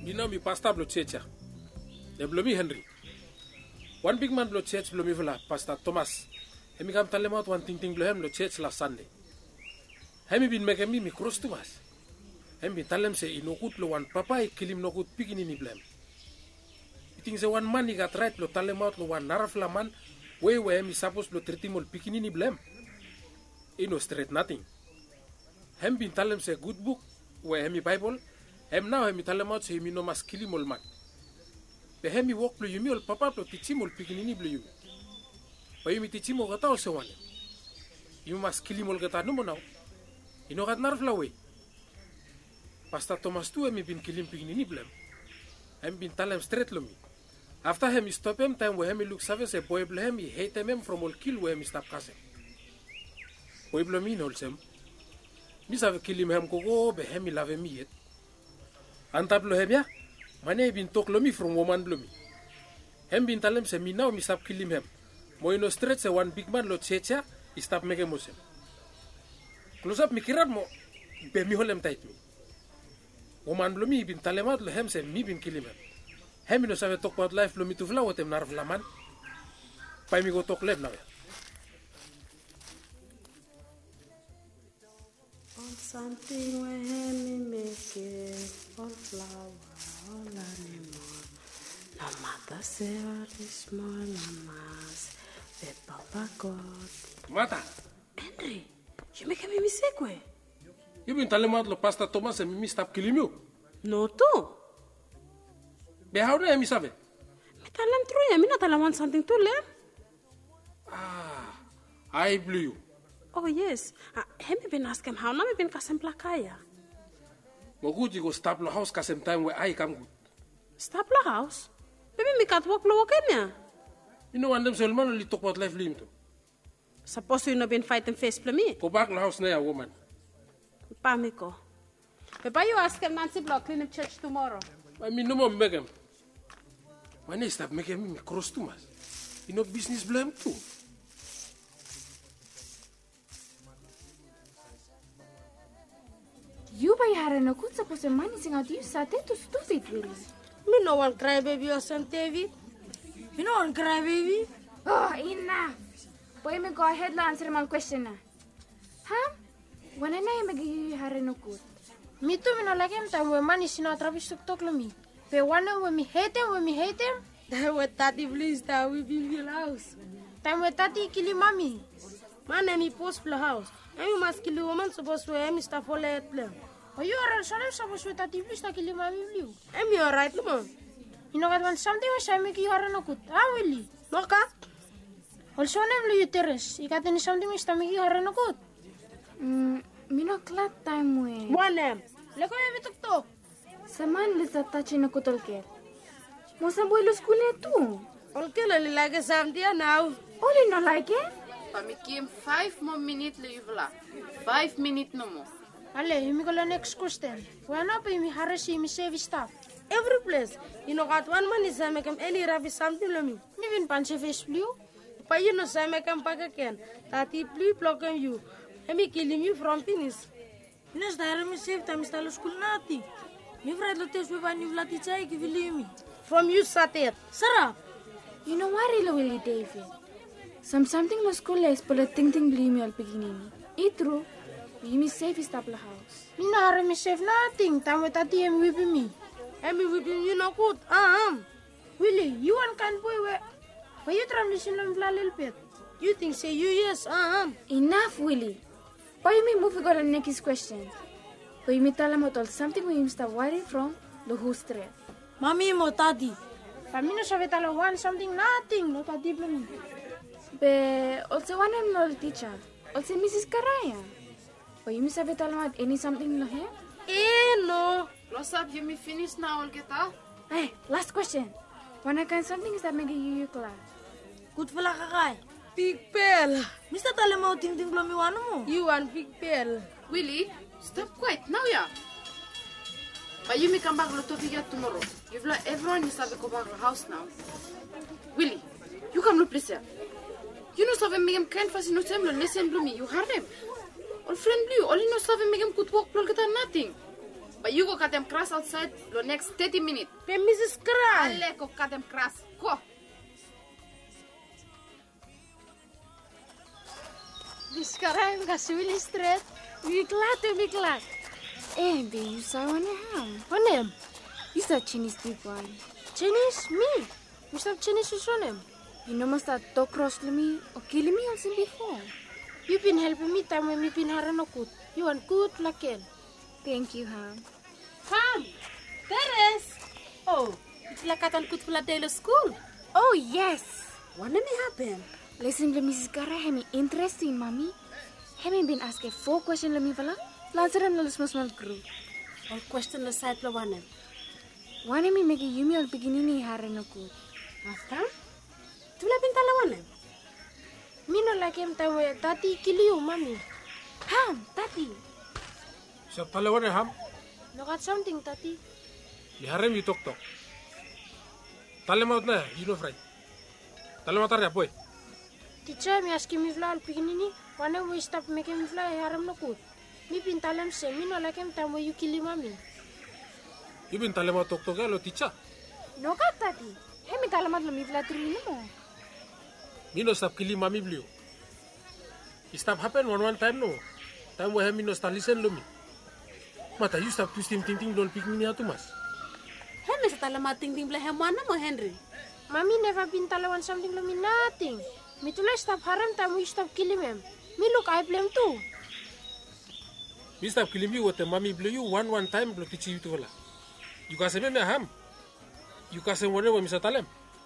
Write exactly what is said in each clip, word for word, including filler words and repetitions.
Bina mi pastor blo checha. De blomi Henry. One big man blo church blomi vela Pastor Thomas. Hemi kam talemat one ting ting blo hem lo church last Sunday. Hemi bin make mi mi cross Thomas. Hemi bin talem se inokut lo one papa kilim nokut pikini ni blem. Iting se one man got right lo talemat lo one narafla man we we hemi suppose lo tretimol pikini ni blem. Ino straight nothing. Hem bin talem se good book we hemi Bible. Hem now hemi talemot se hemi no mas kilimol man. Be hemi walk lo yumi ol papa lo tichimol pikinini blo yumi. Pa yumi tichimo gata ol se wane. Yumi mas kilimol gata numo now. Ino gat narfla we. Pastor Thomas tu hemi bin kilim pikinini blem. Hem bin talem straight lo mi. After hemi stop him time we hemi look save se boy ble hemi hate him from all kill we hemi stop kase. Boy blo mi nol sem. Mi save kilim hem kogo be hemi lave mi yet. Antablo hebya, mane bin tok lomi from woman blomi. Hem bin talem se mi now mi stop kilim hem. Mo ino straight se one big man lo checha, stop mege mosem. Close up mi kirat mo, be mi holem tight mi. Woman blomi bin talemat lo hem se mi bin kilim hem. Hem ino save talk about life blomi tu vla wotem narv laman. Pai mi go talk leb nawe. Something where me make it all flower, all animal. No matter say what is small, no mass. The papa God. Mata. Henry, you make me mistake we. You bin talemat lo Pastor Thomas e mi stop kilim you. No to. Be how do mi save? Me talam true ya, me not talam want something to learn. Ah, I blew you. Oh yes, uh, hemi bin ask him how na me bin kasem plakaya. Mo good you go stop lo house kasem time where I come good. Stop la house? Baby me cat walk lo wakenya. You know one them so man only talk about life lim to. Suppose you no been fighting face for me. Go back lo house na ya woman. Pa me ko. Papa you ask him Nancy block clean up church tomorrow. I mean no more make him. When they stop making me cross too much. You know business blame too. You buy her and a good suppose money sing out you sat to stupid really. Me no one cry baby or some David. You no one cry baby. Oh enough. Boy me go ahead and answer my question na. Huh? When I name you her and a good. Me too me no like him time when money sing out Travis to talk to me. But one when me hate him when me hate him. That what Tati please that we build your house. Time when Tati kill him mommy. Man name post the house. And you must kill a woman supposed to have Mister Follet plan. Oh, you are supposed to Tati please to kill him mommy. I'm you alright, no? You know what? When something was I make you are no good. How will you? No ka? Also name you terrace. You got any something is to make you are no good. Hmm, me no glad time we. One name. Let go me tuk tuk. Saman lisa touch in a kutol ke. Mosa boy lo school too. Okay, only like something now. Only no like it? But me came five more minutes leave Five minutes no more. Ale, you me go the next question. When up me harassy me save stuff. Every place. You know got one man is I make him any rabbi something to me. Even punch face blue. But you know I make him pack again. That he blue block on you. And me killing you from finish. Nes daar me save time stalo school nothing. Me vrij lo test we van you lati chai ki me. From you satet. Sarap. You know what really Willie David? Some something no school les pula ting ting blame al beginning. It true. You me safe is tap la house. Me no are me safe nothing. Time with Tati and whip me. And me whipping you no good. Ah um. Willie, you one can boy where why you try listen to a little bit. You think say you yes, ah um. Enough, Willie. Why me move go to the next question? Why me tell him about something we start worrying from the whole street. Mami mo Tati. Pamino sabe talo one something nothing. No Tati me. Be also one am no teacher. Also Missus Karaya. Why you sabe tell him any something no here? Eh no. Close up, you me finish now, Olgeta. Hey, last question. Wanna kind something is that making you class? Good for la kakay. Big Bell. Mister Talemo ting ting blomi wano mo. You want Big Bell. Willie, stop quiet now, yeah. But you may come back to figure tomorrow. You've let everyone is to go back to the house now. Willie, you come look please. You know something make him can't fast no time listen to me. You heard him. All friend blue, all you know something make him could walk plug nothing. But you go cut them grass outside the next thirty minutes. Pe Missus Cry. Ale go cut them grass. Go. Miss Cry, kasi Willie straight. We glad to be glad. Eh, babe, you saw one ham. What name? You saw Chinese big one. Chinese? Me? Mister Chinese is your name? You know must that talk cross to me or kill me also before. You've been helping me time when we've been having a good. You want good luck in. Thank you, ham. Ham, there is. Oh, it's like I can good for daily school. Oh, yes. What did it happen? Listen, Missus Kara, have me interesting, mommy. Have me been asking four questions, let me fella. Later on, let's small group. All question the side of one. One of me make a yumi al beginning hair no good. After? Tu la pinta la one. Me no like him time where tati kill you, mommy. Ham, tati. Siya talawan ham. Look at something, tati. Iharem you talk talk. Talemaut na, you know friend. Talemaut ya boy. Teacher, me asking me fly al beginning. One we stop making me fly, haram no good. Me pinta lem say me no like him time where you kill you, mommy. You been talemaut talk talk lo teacher. No kat tati. Hey, me talamat lo mi fly three no. Me no stop killing mommy blue. It stop happen one one time no. Time where me no start listen lo me. Mata you stop twisting ting ting don't pick me niya tumas. Henry sa talamat ting ting blahem mana mo Henry. Mommy never been talawan something lo me nothing. Me tula stop haram time we stop killing him. Me look I blame too. Me stop killing me with the mommy blue you one one time lo teach you to la. You can say me ham. You can say whatever me sa talem.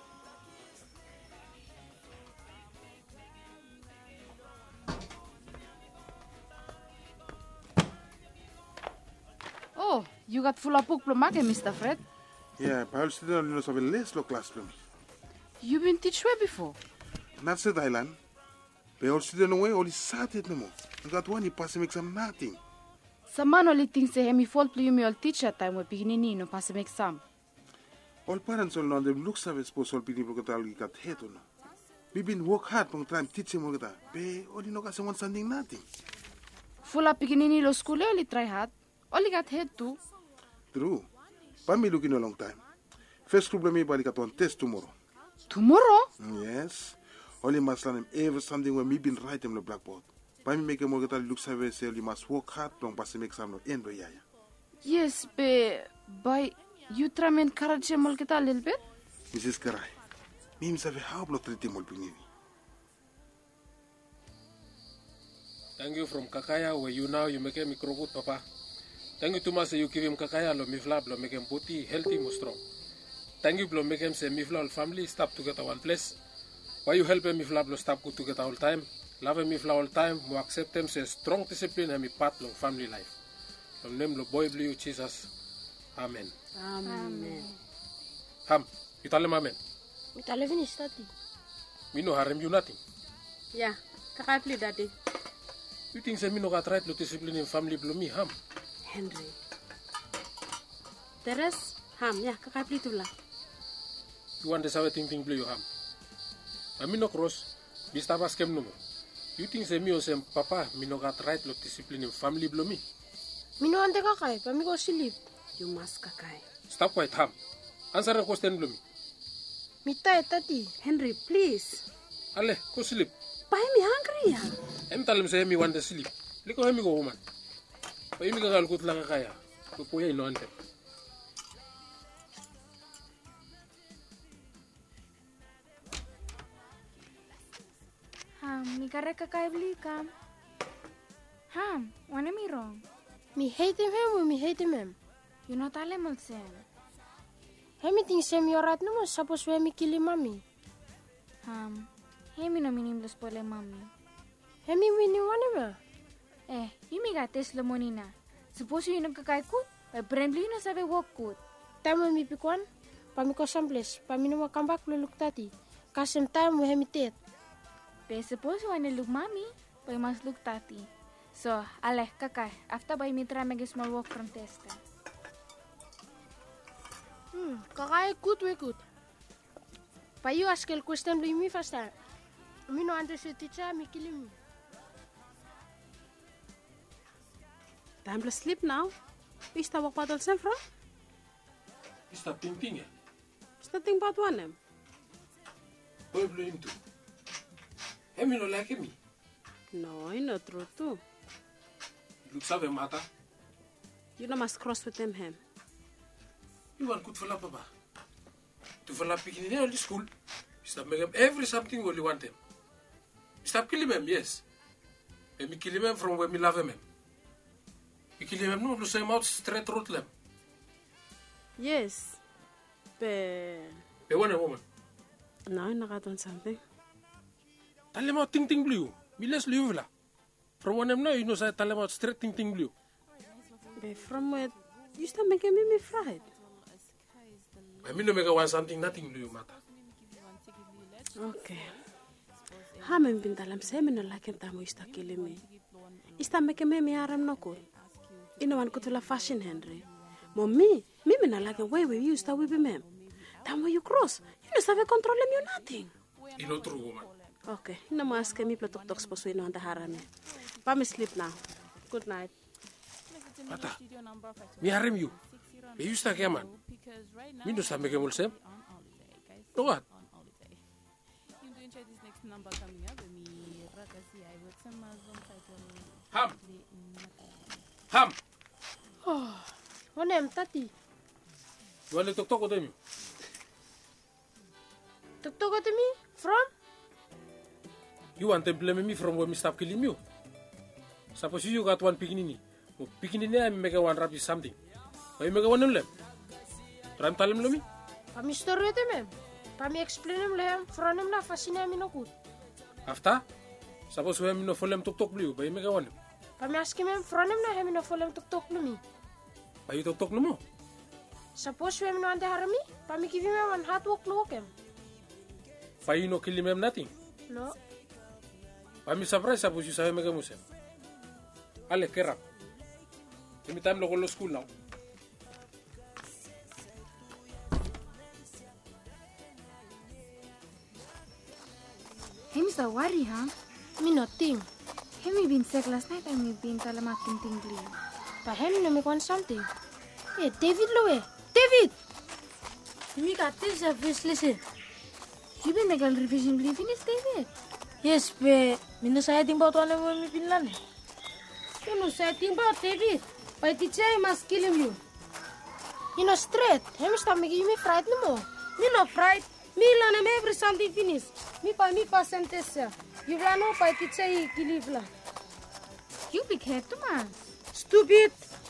Oh, you got full of book plumage, Mister Fred. Yeah, Paul student knows of a less low class from. You been teach where before? Not said Thailand. Paul student away only started no more. And that one he passing exam nothing. Some man only thinks say hemi fault play me all teacher time we beginning no pass exam. All parents all know them look service post all people got all got head on. We been work hard from time teaching more that. Pe only no got someone standing nothing. Full of beginning lo school only try hard. Only got head too. True. But me looking a long time. First group me body got one test tomorrow. Tomorrow? Yes. Only must learn ever something when me been write them the blackboard. But me make a more get look service you must work hard long pass exam no end yeah. Yes, be by you try and encourage him a little bit. Missus Karai. Me himself how blood treat him all pinini. Thank you from Kakaya where you now you make him microbot papa. Thank you too much you give him kakaya lo mifla lo make him putty healthy mo strong. Thank you lo make him say mifla all family stop together one place. Why you help him mifla lo stop good together all time. Love him mifla all time. Mo accept him say strong discipline him part long family life. From name lo boy blue Jesus. Amen. Amen. Ham, you tell him amen. Me tala finish tati. Me no harm you nothing. Yeah, kakay play daddy. You think say me no got right lo discipline in family blue me ham. Henry. Teres, ham, ya, kakay play tula. You want to say ting ting blue you ham. I mean no cross. Me stop ask him no more. You think say me or say papa me no got right lo discipline in family blue me. Me no ante kakay, pa me go sleep. You must kakay. Stop quiet ham. Answer the question blue me. Me tired tati. Henry, please. Ale, go sleep. Buy me hungry ya. Em tell him say me want to sleep. Liko hemi go woman. Pa imi ka kalkut lang kaya. Pupuya ino ante. Ham, mi kare kakay beli kam. Ham, what am I wrong? Me hate him him or me hate him him. You know tale mal sen. Hemi thinks him you're right no more suppose we me kill him mommy. Ham, hey mi no minim los pole mami. Hemi winning one of Eh, you mi gates lo monina. Suppose you nagkakay kut, pa brandly na sabi walk kut. Time when me pick one, pa me go someplace, pa me no ma come back look tati. Cause time we hemi tet. Pe suppose you wanna look mami, pa mas look tati. So, aleh kakay, after by me try make a small walk from testa. Hmm, kakay good we good. Pa you ask a question blame me first time. Me no understand teacher me kill me. Time to sleep now. Ista wak patal sem fra? Is dat ting ting, hè? Ista ting pat wanem? Hoe blue him too? Hem no like me. No, ino true too. Look save mata. You know must cross with them hem. You want good for la papa. To for la picking in the school. Stop making every something what you want them. Stop killing them, yes. And me killing them from where me love them. Me killing them no, to say out straight road them. Yes. Be... Be one a woman. No, ino got on something. Tell them out ting ting blue. Me less live la. From one of them now, you know, say tell them out straight ting ting blue. Be from where... You start making me fried. I mean, no make want something, nothing blue matter. Okay. Hamen bintalam semi no like tamu ista kilimi. Ista make me me aram no good. Ino wan kutula fashion Henry. Mommy, mimi na like way we used to we be mem. Tamu you cross. You no sabe control me nothing. You know true woman. Okay. Ino mo ask me platok tok sposo ino anda harame. Pa me sleep now. Good night. Mata. Me harem you. Me used to get man. Me no sabe make him ulsem. No what? Ham. Ham. Oh, onem tati. You want to talk to them? Tuk tuk to me from? You want to blame me from where me stop killing you? Suppose you got one pickinini. Oh, pickinini I make one rap is something. Why make one lem? Try to tell him me? Pami story to me. Pami explain him lem. From him la fascina me no good. After? Suppose we have no full tuk tuk blue. Why make one? Pami ask him from him la him no full tuk tuk me. Why you tuk tuk no more? Suppose we have no ande harami. Pami give him one hard work look him. Why you no kill him nothing? No. Pami surprise suppose you say make a musem. Ale kerap. Every time I go to school now. Hey, Mister Worry, huh? Me nothing. Hey, me been sick last night and me been telemating tingly. But him no make one something. Hey, David Lowe. David! You got this a fish listen. You been making revision believe in it, David? Yes, but me no say anything about one of me been learning. You no say anything about David. But teacher must kill him you. You know straight. Him stop making me fright no more. Me no fright. Me learn him every something finish. Me pa me pa sentence. You run up by teacher he kill him. You big head too much. Stupid.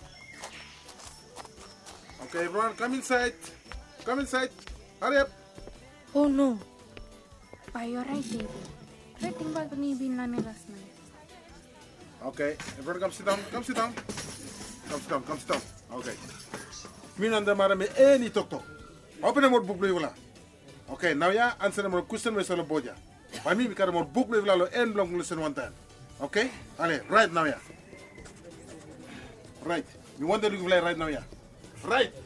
Okay, everyone, come inside. Come inside. Hurry up. Oh no. By your right, David. Great thing about me being learning last night. Okay, everyone come sit down. Come sit down. Come sit down. Come sit down. Okay. Me and the madam any talk talk. Open the more book level. Okay, now ya answer the more question we solo boja. By me because more book level lo end long listen one time. Okay? Ale, right now ya. Right. You want to look right now ya. Right.